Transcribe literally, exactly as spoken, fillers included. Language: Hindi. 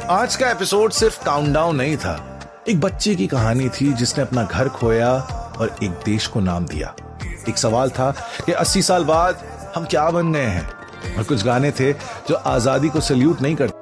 आज का एपिसोड सिर्फ काउंटडाउन नहीं था, एक बच्चे की कहानी थी जिसने अपना घर खोया और एक देश को नाम दिया। एक सवाल था कि अस्सी साल बाद हम क्या बन गए हैं, और कुछ गाने थे जो आजादी को सैल्यूट नहीं करते